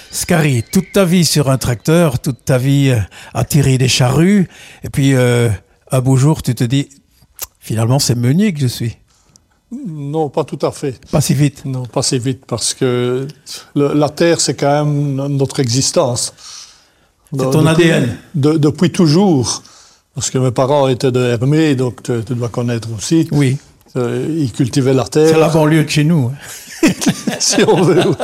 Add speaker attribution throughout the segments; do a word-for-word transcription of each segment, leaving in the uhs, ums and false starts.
Speaker 1: Scary, toute ta vie sur un tracteur, toute ta vie à tirer des charrues, et puis euh, un beau jour, tu te dis, finalement, c'est meunier que je suis.
Speaker 2: Non, pas tout à fait.
Speaker 1: Pas si vite.
Speaker 2: Non, pas si vite, parce que le, la terre, c'est quand même notre existence.
Speaker 1: C'est ton
Speaker 2: depuis,
Speaker 1: A D N.
Speaker 2: de, depuis toujours. Parce que mes parents étaient de Hermé, donc tu, tu dois connaître aussi.
Speaker 1: Oui.
Speaker 2: Euh, ils cultivaient la terre.
Speaker 1: C'est la banlieue de chez nous.
Speaker 2: Si on veut, oui.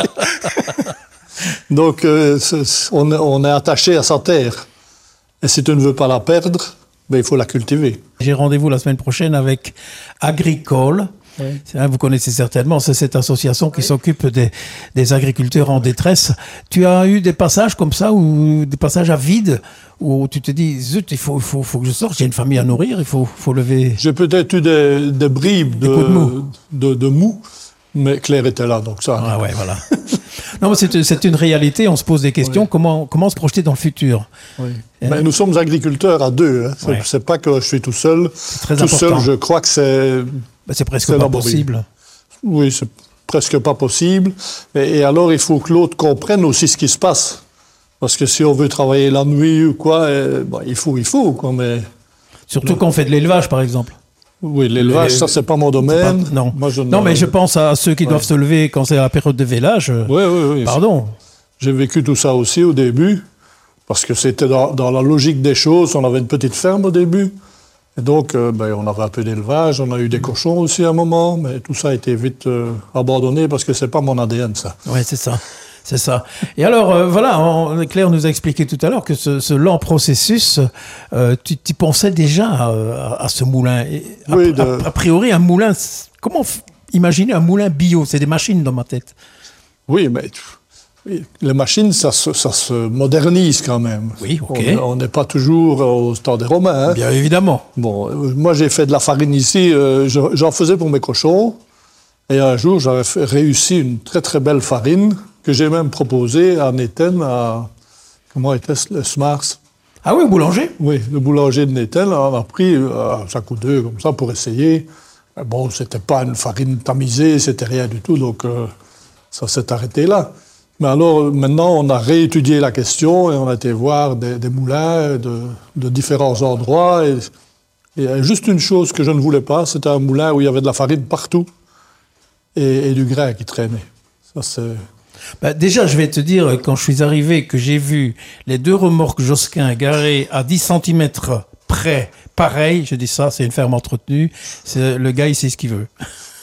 Speaker 2: Donc, euh, c'est, on, on est attaché à sa terre. Et si tu ne veux pas la perdre, ben, il faut la cultiver.
Speaker 1: J'ai rendez-vous la semaine prochaine avec Agricole. Oui. Vous connaissez certainement, c'est cette association qui oui. s'occupe des, des agriculteurs en détresse. Tu as eu des passages comme ça, ou des passages à vide, où tu te dis, zut, il faut, il faut, faut que je sorte, j'ai une famille à nourrir, il faut, faut lever...
Speaker 2: J'ai peut-être eu des, des bribes de,
Speaker 1: de, mou.
Speaker 2: de, de mou, mais Claire était là, donc ça...
Speaker 1: Ah ouais, voilà. Non, mais c'est, c'est une réalité, on se pose des questions, oui. comment, comment se projeter dans le futur?
Speaker 2: Oui. Hein? Ben, nous sommes agriculteurs à deux, hein. c'est, ouais. c'est pas que je suis tout seul.
Speaker 1: C'est très
Speaker 2: tout
Speaker 1: important.
Speaker 2: seul, je crois que c'est...
Speaker 1: Ben, c'est presque c'est pas laborieux. Possible.
Speaker 2: Oui, c'est presque pas possible. Et, et alors, il faut que l'autre comprenne aussi ce qui se passe. Parce que si on veut travailler la nuit ou quoi, eh, ben, il faut, il faut, quoi, mais...
Speaker 1: Surtout non. Quand on fait de l'élevage, par exemple.
Speaker 2: Oui, l'élevage, Les... ça, c'est pas mon domaine.
Speaker 1: Pas... Non.
Speaker 2: Moi, je
Speaker 1: non, mais je pense à ceux qui ouais. doivent se lever quand c'est la période de vélage.
Speaker 2: Oui, oui, oui.
Speaker 1: Pardon.
Speaker 2: J'ai vécu tout ça aussi au début, parce que c'était dans, dans la logique des choses. On avait une petite ferme au début. Et donc, euh, ben, on avait un peu d'élevage, on a eu des cochons aussi à un moment, mais tout ça a été vite euh, abandonné parce que c'est pas mon A D N, ça.
Speaker 1: Oui, c'est ça. C'est ça. Et alors, euh, voilà, on, Claire nous a expliqué tout à l'heure que ce, ce lent processus, euh, tu, tu pensais déjà à, à ce moulin. Et a,
Speaker 2: oui, de...
Speaker 1: a, a priori, un moulin, comment f- imaginer un moulin bio? C'est des machines dans ma tête.
Speaker 2: Oui, mais... Oui, les machines, ça se, ça se modernise quand même.
Speaker 1: Oui, ok.
Speaker 2: On n'est pas toujours au temps des Romains. Hein.
Speaker 1: Bien évidemment.
Speaker 2: Bon, euh, moi, j'ai fait de la farine ici. Euh, je, j'en faisais pour mes cochons. Et un jour, j'avais fait, réussi une très, très belle farine que j'ai même proposée à Néten, à... Comment était-ce, le Smars?
Speaker 1: Ah oui, au boulanger?
Speaker 2: Oui, le boulanger de Néten. On a pris euh, un sac ou deux comme ça pour essayer. Bon, c'était pas une farine tamisée, c'était rien du tout. Donc, euh, ça s'est arrêté là. Mais alors, maintenant, on a réétudié la question et on a été voir des, des moulins de, de différents endroits. Et, et juste une chose que je ne voulais pas, c'était un moulin où il y avait de la farine partout et, et du grain qui traînait. Ça, c'est...
Speaker 1: Bah déjà, je vais te dire, quand je suis arrivé, que j'ai vu les deux remorques Josquin garées à dix centimètres près, pareil, je dis ça, c'est une ferme entretenue, c'est, le gars, il sait ce qu'il veut.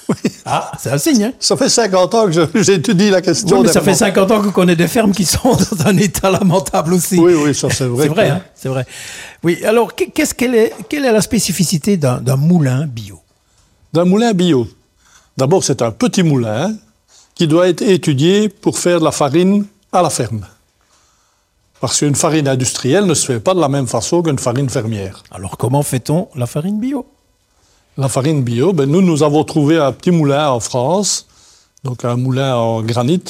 Speaker 1: Ah, c'est un signe, hein?
Speaker 2: Ça fait cinquante ans que je, j'étudie la question.
Speaker 1: Oui, mais ça fait cinquante ans qu'on connaît des fermes qui sont dans un état lamentable aussi.
Speaker 2: Oui, oui, ça c'est vrai.
Speaker 1: C'est vrai, que... hein? C'est vrai. Oui, alors, qu'est-ce qu'elle est, quelle est la spécificité d'un, d'un moulin bio?
Speaker 2: D'un moulin bio. D'abord, c'est un petit moulin qui doit être étudié pour faire de la farine à la ferme. Parce qu'une farine industrielle ne se fait pas de la même façon qu'une farine fermière.
Speaker 1: Alors, comment fait-on la farine bio?
Speaker 2: La farine bio, ben nous, nous avons trouvé un petit moulin en France, donc un moulin en granit,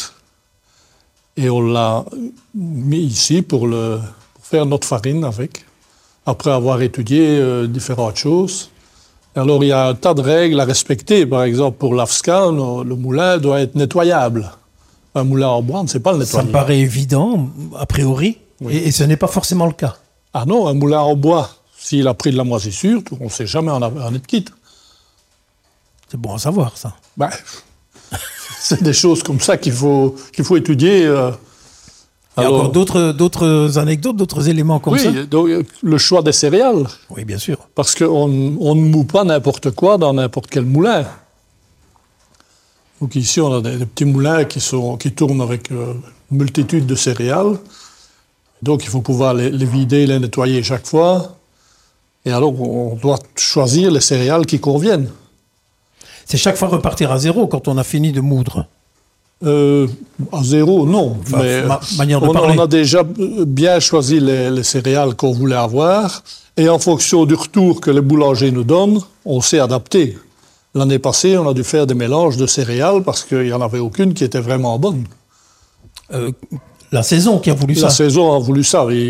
Speaker 2: et on l'a mis ici pour, le, pour faire notre farine avec, après avoir étudié euh, différentes choses. Alors, il y a un tas de règles à respecter. Par exemple, pour l'A F S C A, le moulin doit être nettoyable. Un moulin en bois, on ne sait pas le nettoyer.
Speaker 1: Ça me paraît évident, a priori, oui. et, et ce n'est pas forcément le cas.
Speaker 2: Ah non, un moulin en bois, s'il a pris de la moisissure, on ne sait jamais en, en être quitte.
Speaker 1: C'est bon à savoir, ça.
Speaker 2: Ben, c'est des choses comme ça qu'il faut, qu'il faut étudier. Euh,
Speaker 1: Il y a alors, encore d'autres, d'autres anecdotes, d'autres éléments comme
Speaker 2: oui,
Speaker 1: ça?
Speaker 2: Oui, donc le choix des céréales.
Speaker 1: Oui, bien sûr.
Speaker 2: Parce qu'on on ne moue pas n'importe quoi dans n'importe quel moulin. Donc ici, on a des, des petits moulins qui, sont, qui tournent avec euh, une multitude de céréales. Donc il faut pouvoir les, les vider, les nettoyer chaque fois. Et alors, on doit choisir les céréales qui conviennent.
Speaker 1: C'est chaque fois repartir à zéro quand on a fini de moudre?
Speaker 2: Euh, à zéro, non.
Speaker 1: Enfin,
Speaker 2: mais
Speaker 1: ma- manière de
Speaker 2: on,
Speaker 1: parler.
Speaker 2: on a déjà bien choisi les, les céréales qu'on voulait avoir. Et en fonction du retour que les boulangers nous donnent, on s'est adapté. L'année passée, on a dû faire des mélanges de céréales parce qu'il n'y en avait aucune qui était vraiment bonne.
Speaker 1: Euh, la saison qui a voulu
Speaker 2: La
Speaker 1: ça?
Speaker 2: saison a voulu ça, oui.